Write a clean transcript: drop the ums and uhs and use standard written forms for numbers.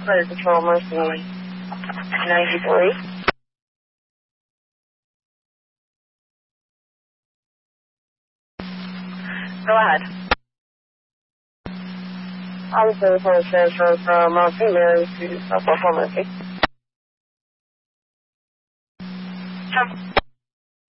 Predator Patrol Mercy 93. Go ahead. Obviously, the phone transfer from Mount St. Mary to Southwest Mercy. Sure.